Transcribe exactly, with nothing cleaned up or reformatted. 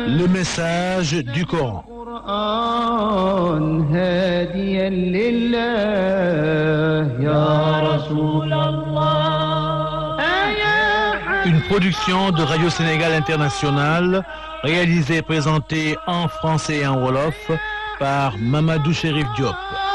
Le message du Coran. Une production de Radio Sénégal International, réalisée et présentée en français et en wolof par Mamadou Chérif Diop.